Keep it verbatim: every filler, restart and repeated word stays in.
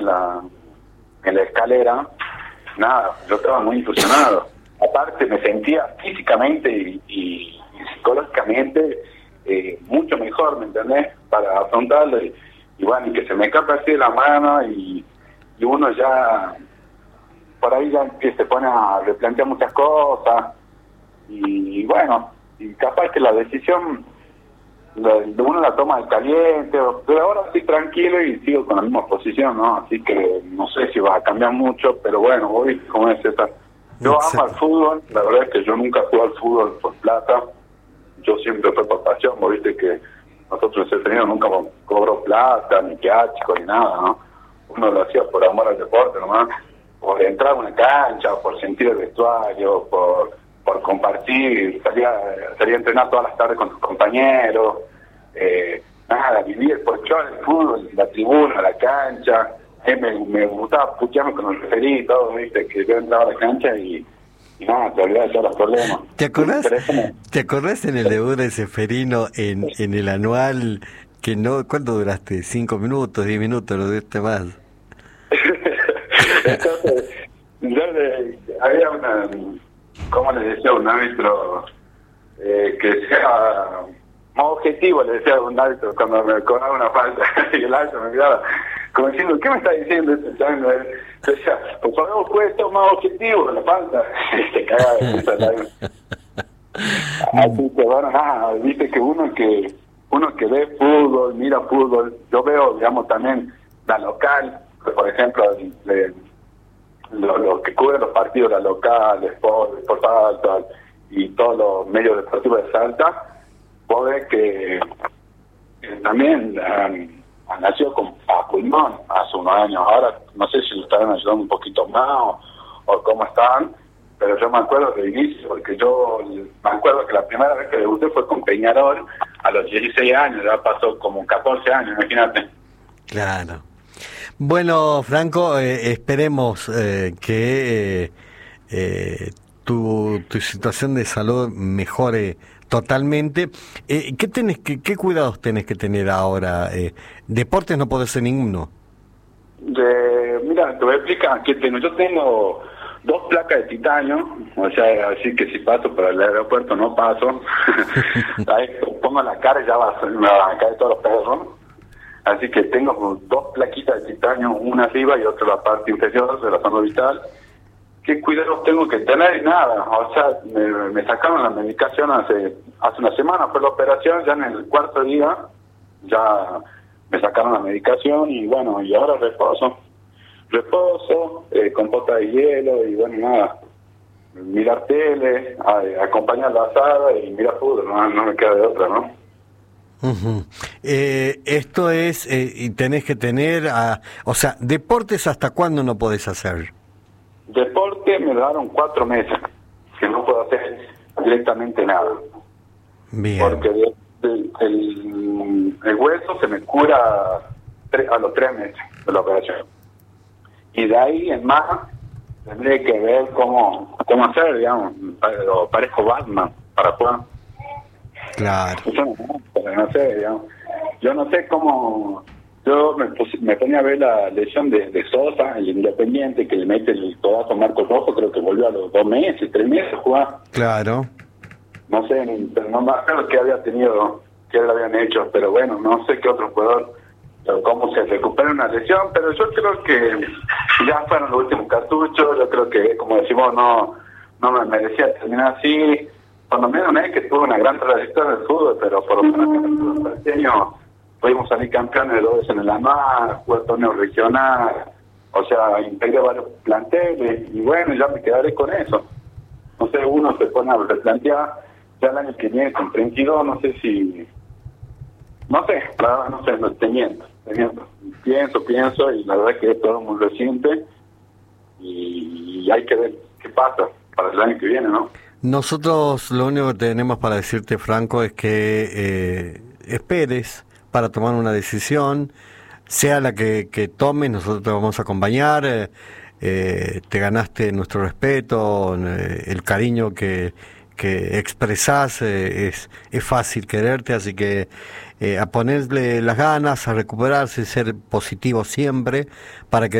la, en la escalera, nada, yo estaba muy ilusionado. Aparte me sentía físicamente y, y, y psicológicamente eh, mucho mejor, ¿me entendés? Para afrontarlo y, y bueno, y que se me escapa así de la mano y, y uno ya, por ahí ya que se pone a replantear muchas cosas y, y bueno, y capaz que la decisión la, uno la toma de caliente, pero ahora estoy tranquilo y sigo con la misma posición, ¿no? Así que no sé si va a cambiar mucho, pero bueno, hoy como es esta. Yo amo el fútbol, la verdad es que yo nunca jugué al fútbol por plata, yo siempre fue por pasión, vos viste que nosotros en ese tenido nunca cobró plata, ni chico ni nada, ¿no? Uno lo hacía por amor al deporte nomás, por entrar a una cancha, por sentir el vestuario, por por compartir, salía, salía a entrenar todas las tardes con tus compañeros, eh, nada, vivir por yo el fútbol, la tribuna, la cancha. Eh, me, me gustaba putearme con el referí y todo, viste, que yo entraba a la cancha y, y nada, te olvidás de todos los problemas. ¿Te acordás, ¿Te acordás en el debut de Ceferino en, en el anual que no, cuánto duraste? ¿Cinco minutos, diez minutos, no duraste más? Entonces, yo le, había una, ¿cómo le decía un árbitro? Eh, que sea más objetivo, le decía a un árbitro cuando me cobraba una falta y el árbitro me miraba como diciendo, ¿qué me está diciendo este chano? Yo decía, pues podemos puede ser más objetivo con la falta. Y se cagaba de risa el árbitro. Así que bueno, nada, viste que uno que uno que ve fútbol, mira fútbol, yo veo, digamos, también la local, por ejemplo, de, lo, lo que cubre los partidos, la local, Sport, Sport Salta y todos los medios deportivos de Salta, vos ves que, que también um, nació con, a pulmón hace unos años. Ahora no sé si lo estarán ayudando un poquito más o, o cómo están, pero yo me acuerdo del inicio, porque yo me acuerdo que la primera vez que debuté fue con Peñarol a los dieciséis años, ya pasó como catorce años, imagínate. Claro. Bueno, Franco, eh, esperemos eh, que eh, eh, tu, tu situación de salud mejore totalmente. Eh, ¿Qué tenés que, qué cuidados tenés que tener ahora? Eh, deportes no podés hacer ninguno. De, mira, te voy a explicar que tengo. Yo tengo dos placas de titanio, o sea, así que si paso por el aeropuerto no paso. Ahí pongo la cara y ya va, me van a caer todos los perros. Así que tengo dos plaquitas de titanio, una arriba y otra la parte inferior de la zona vital. ¿Qué cuidados tengo que tener? Nada, o sea, me, me sacaron la medicación hace hace una semana, fue la operación, ya en el cuarto día ya me sacaron la medicación y bueno, y ahora reposo. Reposo, eh, compota de hielo y bueno, nada, mirar tele, a, acompañar la asada y mirar fútbol, no, no me queda de otra, ¿no? Uh-huh. Eh, esto es, eh, y tenés que tener, a, o sea, deportes hasta cuándo no podés hacer. Deporte me daron cuatro meses, que no puedo hacer directamente nada. Bien. Porque el, el, el, el hueso se me cura tre, a los tres meses de la operación. Y de ahí en más tendré que ver cómo, cómo hacer, digamos, pero parezco Batman para jugar. Claro. Yo no, no sé, digamos. Yo no sé cómo. Yo me, puse, me ponía a ver la lesión de, de Sosa, el Independiente, que le mete el codazo a Marcos Rojo, creo que volvió a los dos meses, tres meses a jugar. Claro. No sé, pero no me acuerdo qué había tenido, qué le habían hecho, pero bueno, no sé qué otro jugador, pero cómo se recupera una lesión, pero yo creo que ya fueron los últimos cartuchos, yo creo que, como decimos, no no me merecía terminar así. Por lo menos no es que tuve una gran trayectoria del fútbol, pero por lo menos en el fútbol pequeño pudimos salir campeones dos veces en el ANMAR, jugar torneo regional, o sea, integré varios planteles, y bueno, ya me quedaré con eso. No sé, uno se pone a replantear, ya el año que viene con treinta y dos, no sé si... No sé, la verdad, no sé, no estoy miento, miento. Pienso, pienso, y la verdad es que es todo muy reciente, y, y hay que ver qué pasa para el año que viene, ¿no? Nosotros lo único que tenemos para decirte, Franco, es que eh, esperes para tomar una decisión, sea la que, que tomes, nosotros te vamos a acompañar, eh, eh, te ganaste nuestro respeto, eh, el cariño que, que expresás, eh, es, es fácil quererte, así que eh, a ponerle las ganas, a recuperarse, ser positivo siempre, para que